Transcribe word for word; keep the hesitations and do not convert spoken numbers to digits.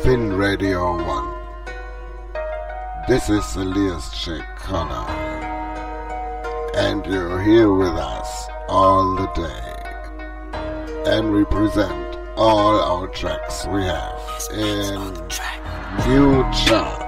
Fin Radio One. This is Elias Chekana, and you're here with us all the day, and we present all our tracks we have in new chart.